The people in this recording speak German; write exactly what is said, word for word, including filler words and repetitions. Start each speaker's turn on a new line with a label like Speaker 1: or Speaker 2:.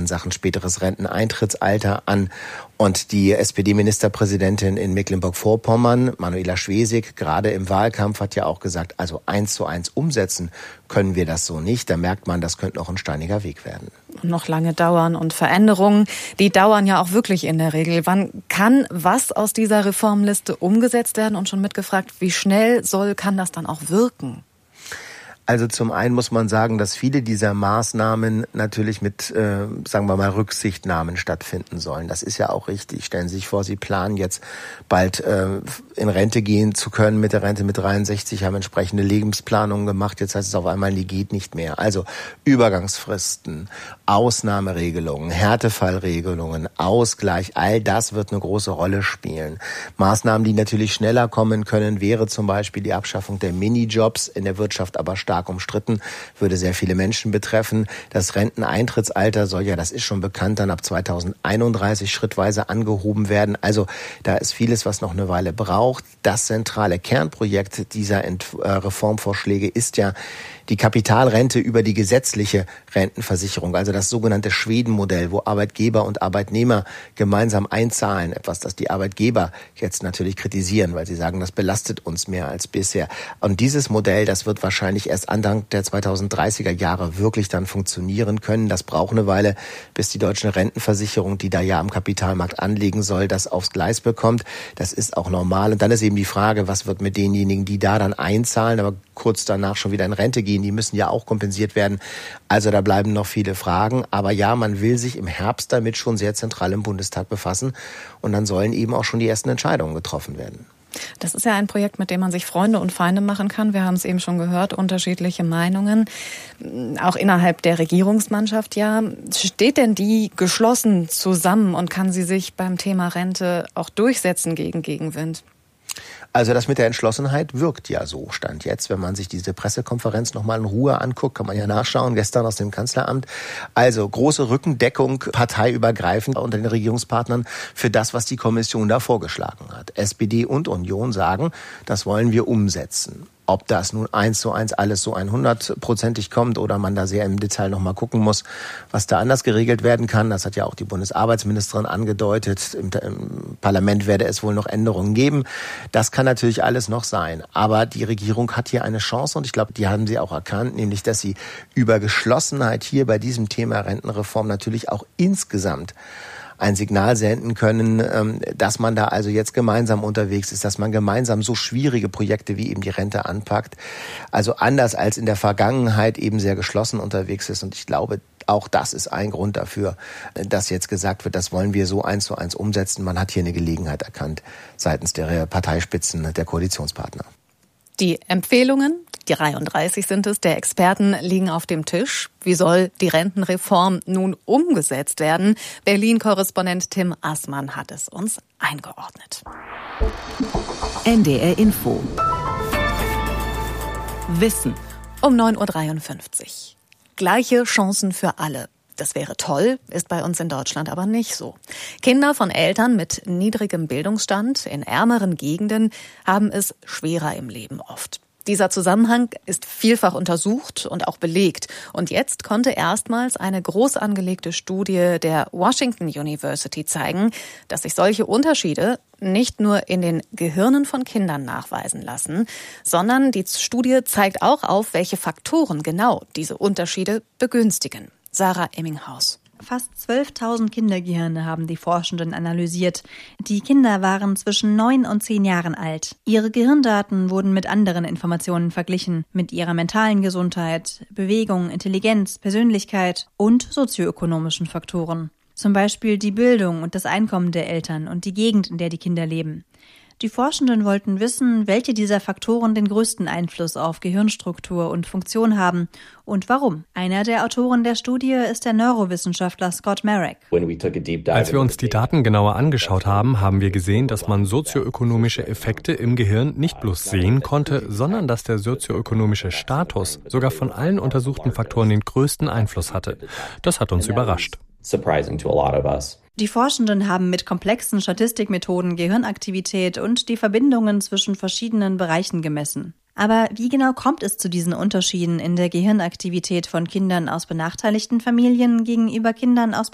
Speaker 1: in Sachen späteres Renteneintrittsalter an. Und die S P D-Ministerpräsidentin in Mecklenburg-Vorpommern, Manuela Schwesig, gerade im Wahlkampf hat ja auch gesagt, also eins zu eins umsetzen können wir das so nicht. Da merkt man, das könnte noch ein steiniger Weg werden.
Speaker 2: Und noch lange dauern und Veränderungen, die dauern ja auch wirklich in der Regel. Wann kann was aus dieser Reformliste umgesetzt werden? Und schon mitgefragt, wie schnell soll, kann das dann auch wirken?
Speaker 1: Also zum einen muss man sagen, dass viele dieser Maßnahmen natürlich mit, äh, sagen wir mal, Rücksichtnahmen stattfinden sollen. Das ist ja auch richtig. Stellen Sie sich vor, Sie planen jetzt bald äh, in Rente gehen zu können mit der Rente mit dreiundsechzig, haben entsprechende Lebensplanungen gemacht. Jetzt heißt es auf einmal, die geht nicht mehr. Also Übergangsfristen, Ausnahmeregelungen, Härtefallregelungen, Ausgleich, all das wird eine große Rolle spielen. Maßnahmen, die natürlich schneller kommen können, wäre zum Beispiel die Abschaffung der Minijobs, in der Wirtschaft aber stark umstritten, würde sehr viele Menschen betreffen. Das Renteneintrittsalter soll ja, das ist schon bekannt, dann ab zweitausendeinunddreißig schrittweise angehoben werden. Also da ist vieles, was noch eine Weile braucht. Das zentrale Kernprojekt dieser Ent- äh, Reformvorschläge ist ja die Kapitalrente über die gesetzliche Rentenversicherung, also das sogenannte Schweden-Modell, wo Arbeitgeber und Arbeitnehmer gemeinsam einzahlen. Etwas, das die Arbeitgeber jetzt natürlich kritisieren, weil sie sagen, das belastet uns mehr als bisher. Und dieses Modell, das wird wahrscheinlich erst Anfang der zweitausenddreißiger Jahre wirklich dann funktionieren können. Das braucht eine Weile, bis die deutsche Rentenversicherung, die da ja am Kapitalmarkt anlegen soll, das aufs Gleis bekommt. Das ist auch normal. Und dann ist eben die Frage, was wird mit denjenigen, die da dann einzahlen, aber kurz danach schon wieder in Rente gehen, die müssen ja auch kompensiert werden. Also da bleiben noch viele Fragen. Aber ja, man will sich im Herbst damit schon sehr zentral im Bundestag befassen. Und dann sollen eben auch schon die ersten Entscheidungen getroffen werden.
Speaker 2: Das ist ja ein Projekt, mit dem man sich Freunde und Feinde machen kann. Wir haben es eben schon gehört, unterschiedliche Meinungen, auch innerhalb der Regierungsmannschaft. Ja, steht denn die geschlossen zusammen und kann sie sich beim Thema Rente auch durchsetzen gegen Gegenwind?
Speaker 1: Also das mit der Entschlossenheit wirkt ja so, Stand jetzt. Wenn man sich diese Pressekonferenz nochmal in Ruhe anguckt, kann man ja nachschauen, gestern aus dem Kanzleramt. Also große Rückendeckung, parteiübergreifend unter den Regierungspartnern für das, was die Kommission da vorgeschlagen hat. S P D und Union sagen, das wollen wir umsetzen. Ob das nun eins zu eins alles so hundertprozentig kommt oder man da sehr im Detail nochmal gucken muss, was da anders geregelt werden kann. Das hat ja auch die Bundesarbeitsministerin angedeutet. Im, im Parlament werde es wohl noch Änderungen geben. Das kann natürlich alles noch sein. Aber die Regierung hat hier eine Chance und ich glaube, die haben sie auch erkannt, nämlich, dass sie über Geschlossenheit hier bei diesem Thema Rentenreform natürlich auch insgesamt ein Signal senden können, dass man da also jetzt gemeinsam unterwegs ist, dass man gemeinsam so schwierige Projekte wie eben die Rente anpackt. Also anders als in der Vergangenheit eben sehr geschlossen unterwegs ist. Und ich glaube, auch das ist ein Grund dafür, dass jetzt gesagt wird, das wollen wir so eins zu eins umsetzen. Man hat hier eine Gelegenheit erkannt seitens der Parteispitzen der Koalitionspartner.
Speaker 2: Die Empfehlungen, die dreiunddreißig sind es, der Experten liegen auf dem Tisch. Wie soll die Rentenreform nun umgesetzt werden? Berlin-Korrespondent Tim Assmann hat es uns eingeordnet.
Speaker 3: N D R Info. Wissen.
Speaker 2: Um neun Uhr dreiundfünfzig. Gleiche Chancen für alle. Das wäre toll, ist bei uns in Deutschland aber nicht so. Kinder von Eltern mit niedrigem Bildungsstand in ärmeren Gegenden haben es schwerer im Leben oft. Dieser Zusammenhang ist vielfach untersucht und auch belegt. Und jetzt konnte erstmals eine groß angelegte Studie der Washington University zeigen, dass sich solche Unterschiede nicht nur in den Gehirnen von Kindern nachweisen lassen, sondern die Studie zeigt auch auf, welche Faktoren genau diese Unterschiede begünstigen. Sarah Emminghaus.
Speaker 4: Fast zwölftausend Kindergehirne haben die Forschenden analysiert. Die Kinder waren zwischen neun und zehn Jahren alt. Ihre Gehirndaten wurden mit anderen Informationen verglichen, mit ihrer mentalen Gesundheit, Bewegung, Intelligenz, Persönlichkeit und sozioökonomischen Faktoren. Zum Beispiel die Bildung und das Einkommen der Eltern und die Gegend, in der die Kinder leben. Die Forschenden wollten wissen, welche dieser Faktoren den größten Einfluss auf Gehirnstruktur und Funktion haben und warum. Einer der Autoren der Studie ist der Neurowissenschaftler Scott Marek.
Speaker 5: Als wir uns die Daten genauer angeschaut haben, haben wir gesehen, dass man sozioökonomische Effekte im Gehirn nicht bloß sehen konnte, sondern dass der sozioökonomische Status sogar von allen untersuchten Faktoren den größten Einfluss hatte. Das hat uns überrascht.
Speaker 4: Die Forschenden haben mit komplexen Statistikmethoden Gehirnaktivität und die Verbindungen zwischen verschiedenen Bereichen gemessen. Aber wie genau kommt es zu diesen Unterschieden in der Gehirnaktivität von Kindern aus benachteiligten Familien gegenüber Kindern aus